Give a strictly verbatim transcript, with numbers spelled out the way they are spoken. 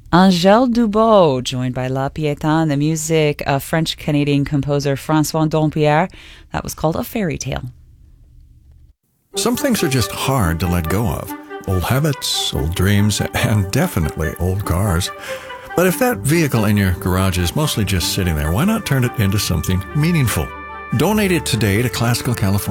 Angèle Dubot, joined by La Pietà, and the music of French-Canadian composer François Dompierre. That was called A Fairy Tale. Some things are just hard to let go of. Old habits, old dreams, and definitely old cars. But if that vehicle in your garage is mostly just sitting there, why not turn it into something meaningful? Donate it today to Classical California.